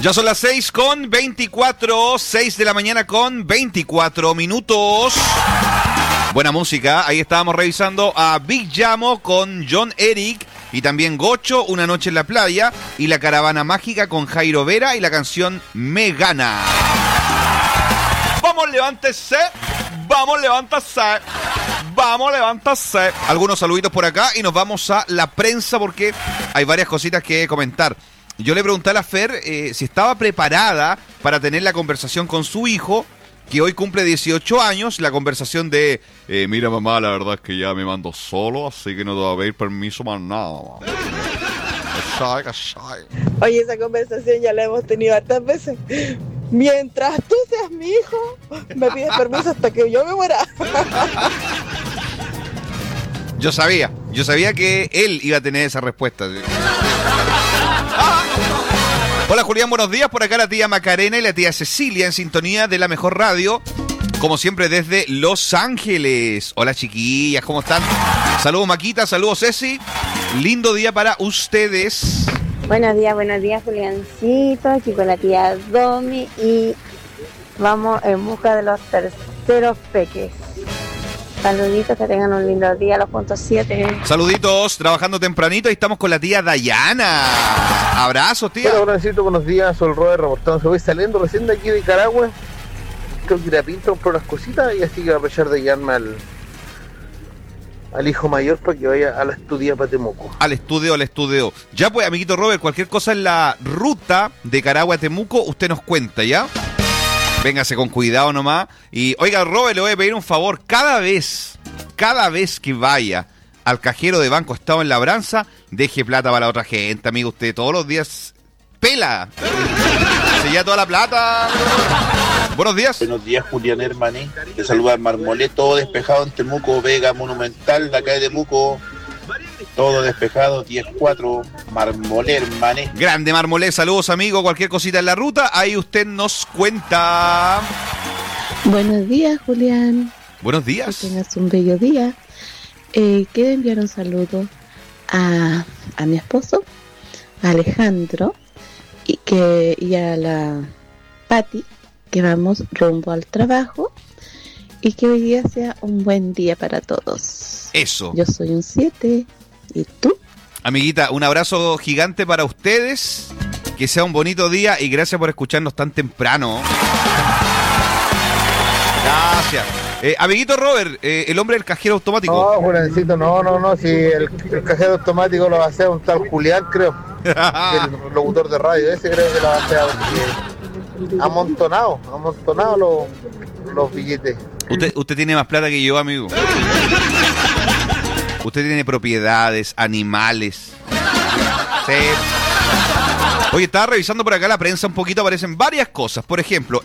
Ya son las 6:24, 6 de la mañana con 24 minutos. Buena música, ahí estábamos revisando a Big Llamo con John Eric y también Gocho, Una noche en la playa, y La caravana mágica con Jairo Vera y la canción Me gana. Vamos, levántese, vamos, levántase. Vamos, levántase. Algunos saluditos por acá y nos vamos a la prensa porque hay varias cositas que comentar. Yo le pregunté a la Fer si estaba preparada para tener la conversación con su hijo, que hoy cumple 18 años, la conversación de, mira mamá, la verdad es que ya me mando solo, así que no te voy a pedir permiso más nada, mamá. Oye, esa conversación ya la hemos tenido hartas veces. Mientras tú seas mi hijo, me pides permiso hasta que yo me muera. Yo sabía que él iba a tener esa respuesta. Hola Julián, buenos días. Por acá la tía Macarena y la tía Cecilia en sintonía de la mejor radio, como siempre desde Los Ángeles. Hola chiquillas, ¿cómo están? Saludos Maquita, saludos Ceci. Lindo día para ustedes. Buenos días Juliancito, aquí con la tía Domi y vamos en busca de los terceros peques. Saluditos, que tengan un lindo día, los puntos 7. Saluditos, trabajando tempranito y estamos con la tía Dayana. Abrazos, tía. Hola, buenos días, soy el Robert reportando. Voy saliendo recién de aquí de Caragua. Creo que ir a Pinto por unas cositas y así que voy a aprovechar de guiarme al hijo mayor para que vaya a la estudia para Temuco. Al estudio. Ya pues, amiguito Robert, cualquier cosa en la ruta de Caragua a Temuco, usted nos cuenta, ¿ya? Véngase con cuidado nomás. Y oiga, Robert, le voy a pedir un favor. Cada vez que vaya al cajero de Banco Estado en Labranza, deje plata para la otra gente, amigo. Usted todos los días pela. Se lleva toda la plata. Buenos días. Buenos días, Julián Hermané. Te saluda Marmolé, todo despejado en Temuco, Vega Monumental, la calle de Temuco. Todo despejado, 10-4, Marmolé, Hermané. Grande Marmolé, saludos amigo, cualquier cosita en la ruta, ahí usted nos cuenta. Buenos días, Julián. Buenos días. Que tengas un bello día. Quiero enviar un saludo a mi esposo, a Alejandro, y a la Patti, que vamos rumbo al trabajo, y que hoy día sea un buen día para todos. Eso. Yo soy un 7. ¿Y tú? Amiguita, un abrazo gigante para ustedes. Que sea un bonito día y gracias por escucharnos tan temprano. Gracias. Amiguito Robert, el hombre del cajero automático. No, Juliancito, no. Si el cajero automático lo va a hacer un tal Julián, creo. El locutor de radio ese creo que lo va a hacer. Amontonado los billetes. Usted tiene más plata que yo, amigo. Usted tiene propiedades, animales. Sí. Oye, estaba revisando por acá la prensa un poquito, aparecen varias cosas. Por ejemplo,